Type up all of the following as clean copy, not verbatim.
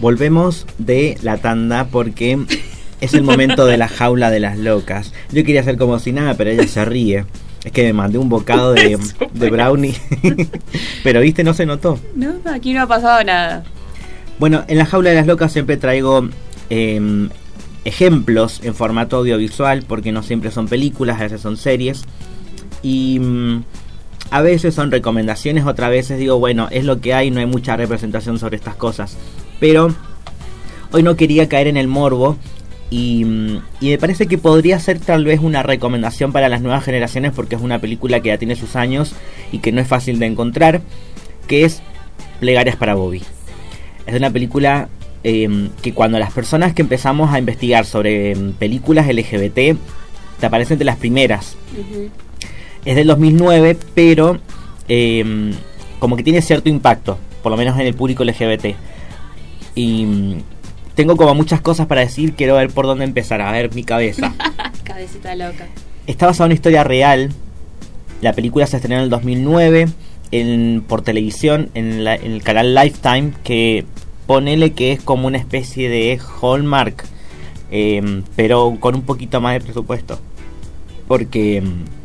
Volvemos de la tanda porque es el momento de la jaula de las locas. Yo quería hacer como si nada, pero ella se ríe. Es que me mandé un bocado de brownie. Pero viste, no se notó. No, aquí no ha pasado nada. Bueno, en la jaula de las locas siempre traigo ejemplos en formato audiovisual, porque no siempre son películas, a veces son series. Y a veces son recomendaciones, otras veces digo, bueno, es lo que hay, no hay mucha representación sobre estas cosas. Pero hoy no quería caer en el morbo y me parece que podría ser tal vez una recomendación para las nuevas generaciones, porque es una película que ya tiene sus años y que no es fácil de encontrar, que es Plegarias para Bobby. Es una película que cuando las personas que empezamos a investigar sobre películas LGBT, te aparecen de las primeras. Uh-huh. Es del 2009, pero como que tiene cierto impacto, por lo menos en el público LGBT. Y tengo como muchas cosas para decir, quiero ver por dónde empezar. A ver, mi cabeza. Cabecita loca. Está basada en una historia real. La película se estrenó en el 2009 por televisión, en el canal Lifetime, que ponele que es como una especie de Hallmark, pero con un poquito más de presupuesto. Porque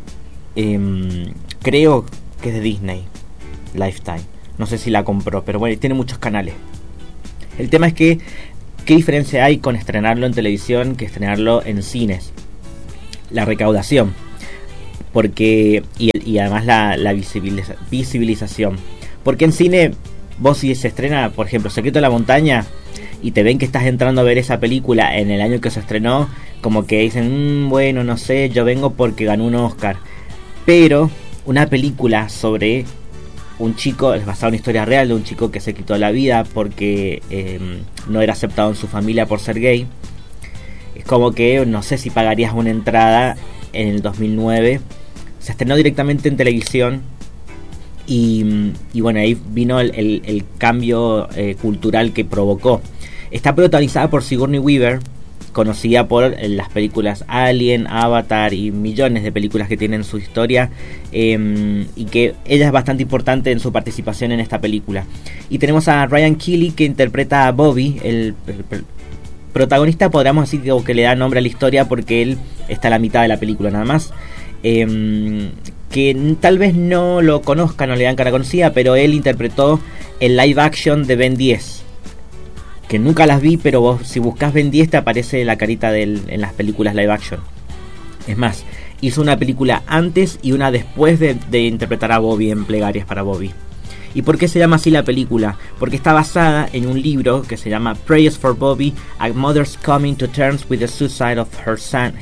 creo que es de Disney, Lifetime. No sé si la compró, pero bueno, tiene muchos canales. El tema es que, ¿qué diferencia hay con estrenarlo en televisión que estrenarlo en cines? La recaudación. Porque y además la visibilización. Porque en cine, vos si se estrena, por ejemplo, Secreto de la Montaña, y te ven que estás entrando a ver esa película en el año que se estrenó, como que dicen, bueno, no sé, yo vengo porque ganó un Oscar. Pero una película sobre un chico, es basada en una historia real de un chico que se quitó la vida porque no era aceptado en su familia por ser gay. Es como que no sé si pagarías una entrada en el 2009. Se estrenó directamente en televisión y bueno, ahí vino el cambio cultural que provocó. Está protagonizada por Sigourney Weaver, conocida por las películas Alien, Avatar y millones de películas que tienen su historia, y que ella es bastante importante en su participación en esta película. Y tenemos a Ryan Keeley, que interpreta a Bobby, el protagonista, podríamos decir que le da nombre a la historia porque él está a la mitad de la película nada más. Que tal vez no lo conozcan o le dan cara conocida, pero él interpretó el live action de Ben 10, que nunca las vi, pero vos si buscas Ben 10 te aparece la carita de él en las películas live action. Es más, hizo una película antes y una después de interpretar a Bobby en Plegarias para Bobby. ¿Y por qué se llama así la película? Porque está basada en un libro que se llama Prayers for Bobby, A Mother's Coming to Terms with the Suicide of Her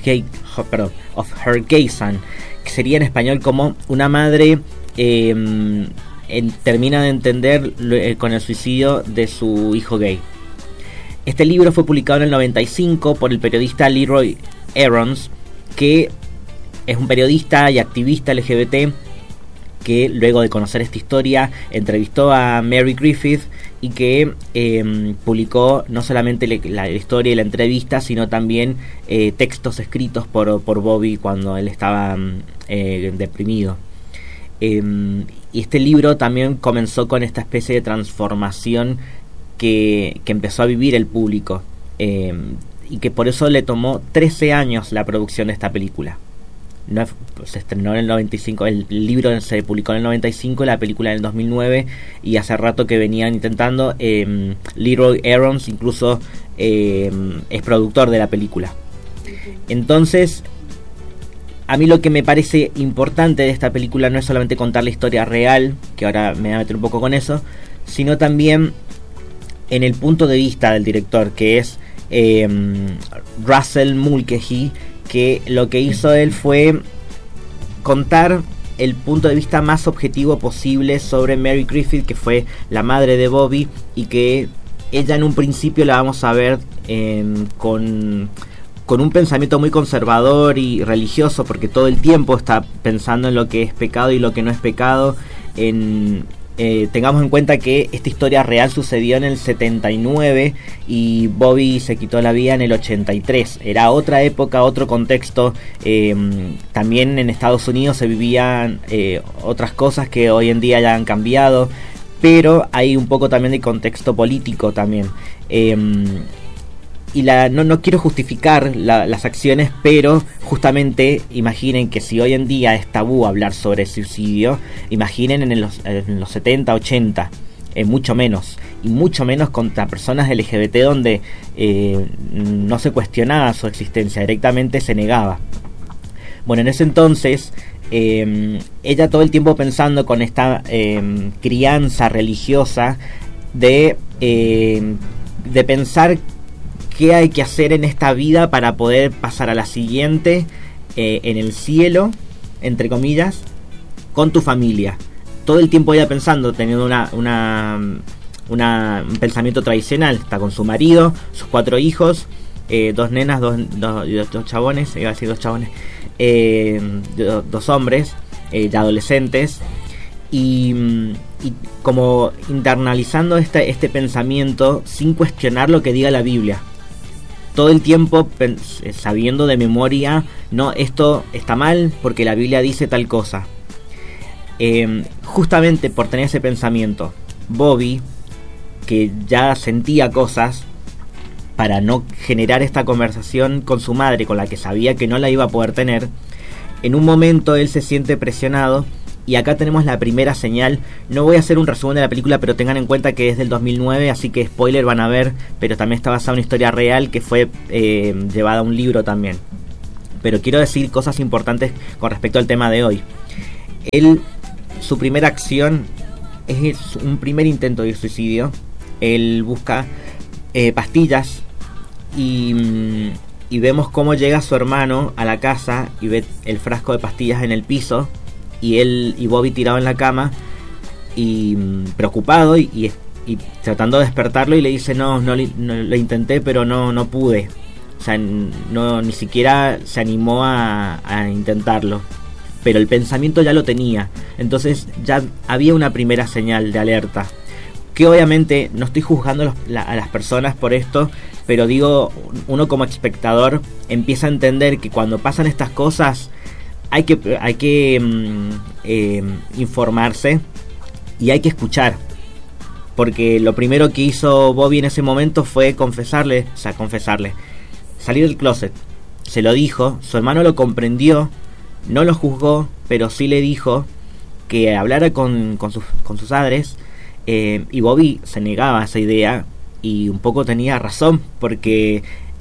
Gay Son, que sería en español como una madre termina de entender con el suicidio de su hijo gay. Este libro fue publicado en el 95 por el periodista Leroy Aarons, que es un periodista y activista LGBT que luego de conocer esta historia entrevistó a Mary Griffith y que publicó no solamente la historia y la entrevista, sino también textos escritos por Bobby cuando él estaba deprimido. Y este libro también comenzó con esta especie de transformación que empezó a vivir el público, y que por eso le tomó 13 años la producción de esta película. Se estrenó en el 95, el libro se publicó en el 95, la película en el 2009, y hace rato que venían intentando. Leroy Aarons incluso es productor de la película. Entonces, a mí lo que me parece importante de esta película no es solamente contar la historia real, que ahora me voy a meter un poco con eso, sino también en el punto de vista del director, que es Russell Mulcahy, que lo que hizo él fue contar el punto de vista más objetivo posible sobre Mary Griffith, que fue la madre de Bobby, y que ella en un principio la vamos a ver con un pensamiento muy conservador y religioso, porque todo el tiempo está pensando en lo que es pecado y lo que no es pecado. Tengamos en cuenta que esta historia real sucedió en el 79 y Bobby se quitó la vida en el 83. Era otra época, otro contexto. También en Estados Unidos se vivían otras cosas que hoy en día ya han cambiado, pero hay un poco también de contexto político también. Y no quiero justificar las acciones, pero justamente imaginen que si hoy en día es tabú hablar sobre suicidio, imaginen en los 70, 80, mucho menos. Y mucho menos contra personas LGBT donde no se cuestionaba su existencia, directamente se negaba. Bueno, en ese entonces ella todo el tiempo pensando con esta crianza religiosa de pensar qué hay que hacer en esta vida para poder pasar a la siguiente en el cielo, entre comillas, con tu familia. Todo el tiempo ella pensando, teniendo un pensamiento tradicional. Está con su marido, sus 4 hijos, 2 nenas, dos chabones, iba a decir 2 chabones, 2 hombres, ya adolescentes, y como internalizando este pensamiento sin cuestionar lo que diga la Biblia. Todo el tiempo sabiendo de memoria, no, esto está mal porque la Biblia dice tal cosa. Justamente por tener ese pensamiento, Bobby, que ya sentía cosas, para no generar esta conversación con su madre, con la que sabía que no la iba a poder tener, en un momento él se siente presionado. Y acá tenemos la primera señal. No voy a hacer un resumen de la película, pero tengan en cuenta que es del 2009, así que spoiler van a ver, pero también está basada en una historia real que fue llevada a un libro también. Pero quiero decir cosas importantes con respecto al tema de hoy. Su primera acción es un primer intento de suicidio. Él busca pastillas y vemos cómo llega su hermano a la casa y ve el frasco de pastillas en el piso. Y él y Bobby tirado en la cama y preocupado y tratando de despertarlo, y le dice no lo intenté pero no pude. O sea, ni siquiera se animó a intentarlo, pero el pensamiento ya lo tenía. Entonces ya había una primera señal de alerta, que obviamente no estoy juzgando a las personas por esto, pero digo, uno como espectador empieza a entender que cuando pasan estas cosas hay que informarse y hay que escuchar, porque lo primero que hizo Bobby en ese momento fue confesarle, salir del closet. Se lo dijo, su hermano lo comprendió, no lo juzgó, pero sí le dijo que hablara con sus padres, y Bobby se negaba a esa idea, y un poco tenía razón, porque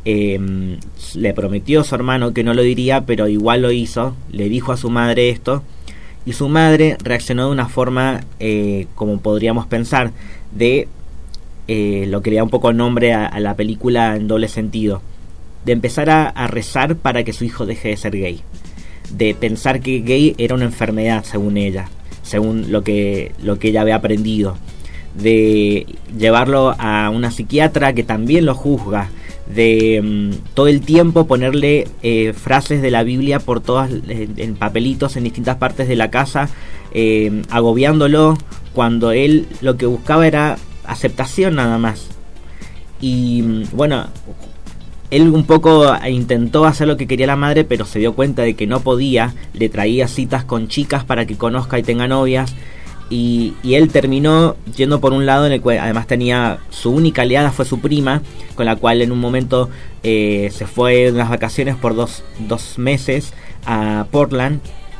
le prometió a su hermano que no lo diría, pero igual lo hizo. Le dijo a su madre esto, y su madre reaccionó de una forma, como podríamos pensar, de lo que le da un poco nombre a la película en doble sentido, de empezar a rezar para que su hijo deje de ser gay, de pensar que gay era una enfermedad según ella, según lo que ella había aprendido, de llevarlo a una psiquiatra que también lo juzga, de todo el tiempo ponerle frases de la Biblia por todas, en papelitos en distintas partes de la casa, agobiándolo, cuando él lo que buscaba era aceptación nada más. Y bueno, él un poco intentó hacer lo que quería la madre, pero se dio cuenta de que no podía. Le traía citas con chicas para que conozca y tenga novias, y él terminó yendo por un lado en el cual además tenía su única aliada, fue su prima, con la cual en un momento se fue de unas vacaciones por dos meses a Portland,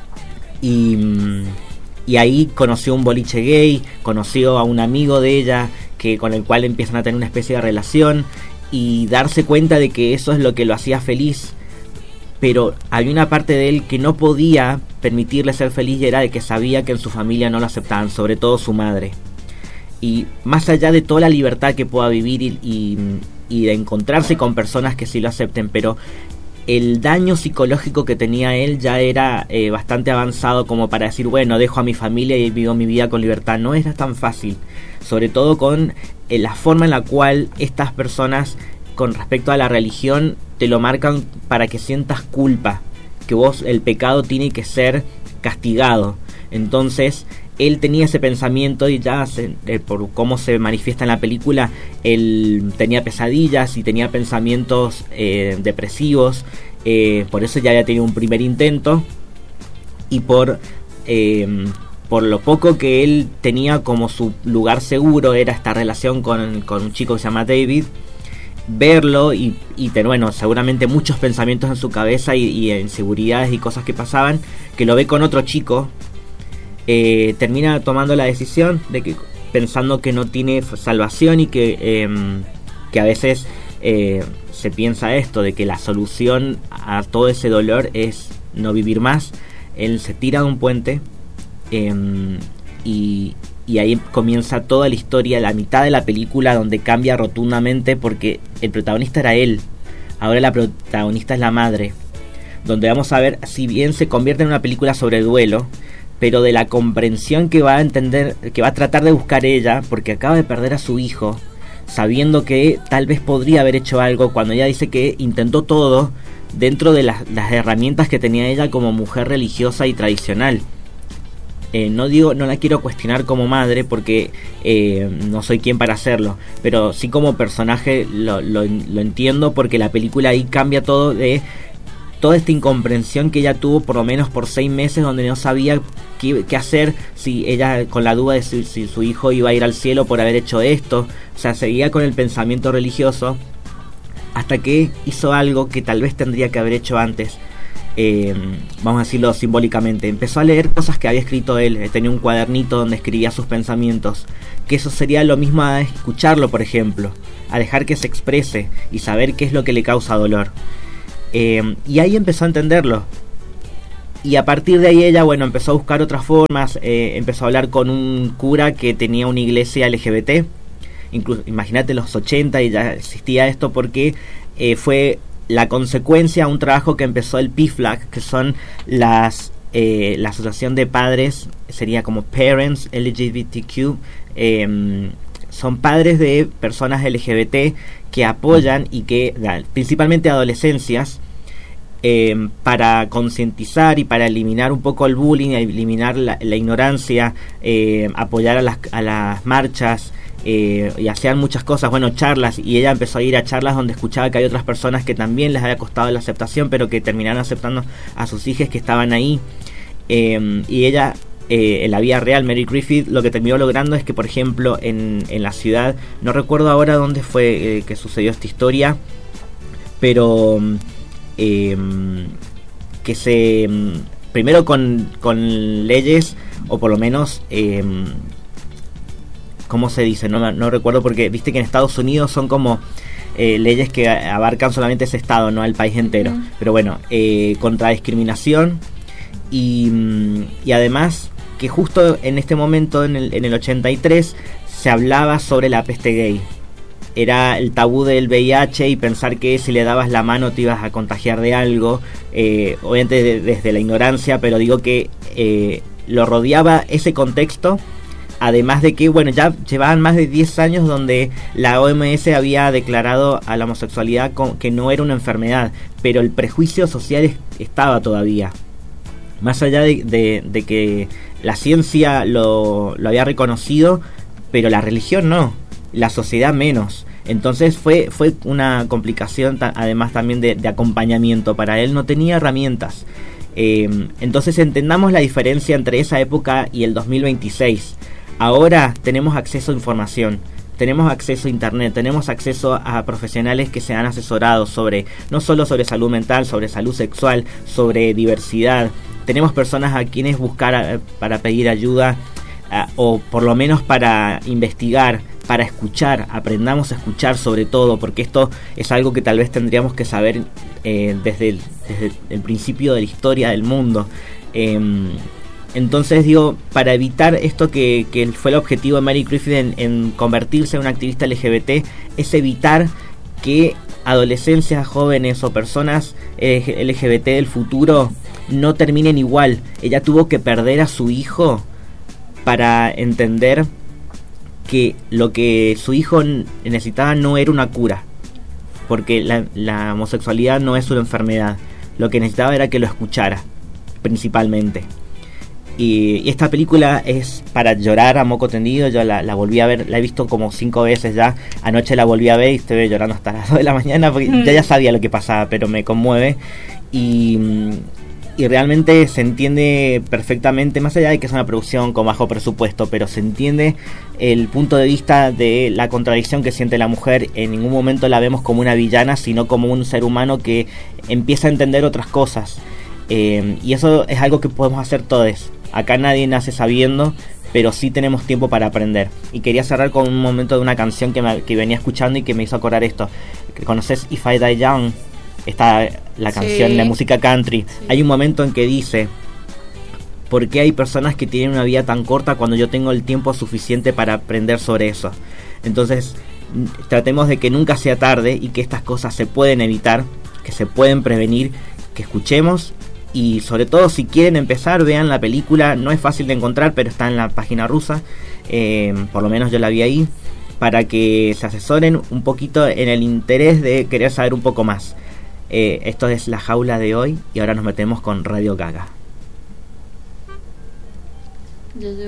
y ahí conoció un boliche gay, conoció a un amigo de ella con el cual empiezan a tener una especie de relación, y darse cuenta de que eso es lo que lo hacía feliz. Pero había una parte de él que no podía permitirle ser feliz, y era de que sabía que en su familia no lo aceptaban, sobre todo su madre. Y más allá de toda la libertad que pueda vivir y de encontrarse con personas que sí lo acepten, pero el daño psicológico que tenía él ya era bastante avanzado como para decir, bueno, dejo a mi familia y vivo mi vida con libertad. No era tan fácil, sobre todo con la forma en la cual estas personas, con respecto a la religión, te lo marcan para que sientas culpa, que el pecado tiene que ser castigado. Entonces él tenía ese pensamiento, y ya por cómo se manifiesta en la película, él tenía pesadillas y tenía pensamientos depresivos, por eso ya había tenido un primer intento, y por por lo poco que él tenía como su lugar seguro era esta relación con un chico que se llama David, verlo y tener, bueno, seguramente muchos pensamientos en su cabeza y inseguridades y cosas que pasaban, que lo ve con otro chico, termina tomando la decisión de que, pensando que no tiene salvación y que a veces se piensa esto, de que la solución a todo ese dolor es no vivir más. Él se tira de un puente y ahí comienza toda la historia, la mitad de la película, donde cambia rotundamente, porque el protagonista era él, ahora la protagonista es la madre, donde vamos a ver, si bien se convierte en una película sobre duelo, pero de la comprensión que va a entender, que va a tratar de buscar ella, porque acaba de perder a su hijo, sabiendo que tal vez podría haber hecho algo, cuando ella dice que intentó todo dentro de las herramientas que tenía ella como mujer religiosa y tradicional. No la quiero cuestionar como madre, porque no soy quien para hacerlo, pero sí como personaje lo entiendo, porque la película ahí cambia todo, de toda esta incomprensión que ella tuvo por lo menos por 6 meses, donde no sabía qué hacer, si ella, con la duda de si su hijo iba a ir al cielo por haber hecho esto. O sea, seguía con el pensamiento religioso, hasta que hizo algo que tal vez tendría que haber hecho antes. Vamos a decirlo simbólicamente, empezó a leer cosas que había escrito él. Tenía un cuadernito donde escribía sus pensamientos, que eso sería lo mismo a escucharlo, por ejemplo, a dejar que se exprese y saber qué es lo que le causa dolor. Y ahí empezó a entenderlo, y a partir de ahí ella, bueno, empezó a buscar otras formas. Empezó a hablar con un cura que tenía una iglesia LGBT. Incluso, imagínate, los 80 y ya existía esto, porque fue la consecuencia a un trabajo que empezó el PFLAG, que son la asociación de padres, sería como Parents LGBTQ, son padres de personas LGBT que apoyan y que, principalmente adolescencias, para concientizar y para eliminar un poco el bullying, eliminar la ignorancia, apoyar a las marchas, y hacían muchas cosas, bueno, charlas, y ella empezó a ir a charlas donde escuchaba que hay otras personas que también les había costado la aceptación, pero que terminaron aceptando a sus hijos que estaban ahí. Y ella, en la vida real, Mary Griffith, lo que terminó logrando es que, por ejemplo, en la ciudad, no recuerdo ahora dónde fue que sucedió esta historia, pero que se, primero con leyes, o por lo menos, ¿cómo se dice? No recuerdo, porque viste que en Estados Unidos son como leyes que abarcan solamente ese estado, no al país entero. Pero bueno, contra discriminación, y además que justo en este momento, en el 83, se hablaba sobre la peste gay. Era el tabú del VIH, y pensar que si le dabas la mano te ibas a contagiar de algo, obviamente desde la ignorancia, pero digo que lo rodeaba ese contexto. Además de que, bueno, ya llevaban más de 10 años donde la OMS había declarado a la homosexualidad que no era una enfermedad, pero el prejuicio social estaba todavía. Más allá de que la ciencia lo había reconocido, pero la religión no, la sociedad menos. Entonces fue una complicación, además también de acompañamiento. Para él no tenía herramientas. Entonces entendamos la diferencia entre esa época y el 2026. Ahora tenemos acceso a información, tenemos acceso a internet, tenemos acceso a profesionales que se han asesorado no solo sobre salud mental, sobre salud sexual, sobre diversidad. Tenemos personas a quienes buscar para pedir ayuda, o por lo menos para investigar, para escuchar. Aprendamos a escuchar, sobre todo, porque esto es algo que tal vez tendríamos que saber desde el principio de la historia del mundo. Entonces digo, para evitar esto que fue el objetivo de Mary Griffith en convertirse en una activista LGBT, es evitar que adolescencias, jóvenes o personas LGBT del futuro no terminen igual. Ella tuvo que perder a su hijo para entender que lo que su hijo necesitaba no era una cura, porque la homosexualidad no es una enfermedad. Lo que necesitaba era que lo escuchara, principalmente. Y esta película es para llorar a moco tendido. Yo la volví a ver, la he visto como 5 veces ya. Anoche la volví a ver y estuve llorando hasta las 2 de la mañana, porque ya sabía lo que pasaba, pero me conmueve. Y y realmente se entiende perfectamente, más allá de que es una producción con bajo presupuesto, pero se entiende el punto de vista de la contradicción que siente la mujer. En ningún momento la vemos como una villana, sino como un ser humano que empieza a entender otras cosas, y eso es algo que podemos hacer todos. Acá nadie nace sabiendo, pero sí tenemos tiempo para aprender. Y quería cerrar con un momento de una canción que venía escuchando y que me hizo acordar esto. ¿Conoces If I Die Young? Está la canción, Sí. la música country. Sí. Hay un momento en que dice: ¿por qué hay personas que tienen una vida tan corta cuando yo tengo el tiempo suficiente para aprender sobre eso? Entonces, tratemos de que nunca sea tarde y que estas cosas se pueden evitar, que se pueden prevenir, que escuchemos. Y sobre todo, si quieren empezar, vean la película. No es fácil de encontrar, pero está en la página rusa. Por lo menos yo la vi ahí, para que se asesoren un poquito en el interés de querer saber un poco más. Esto es La Jaula de hoy, y ahora nos metemos con Radio Gaga.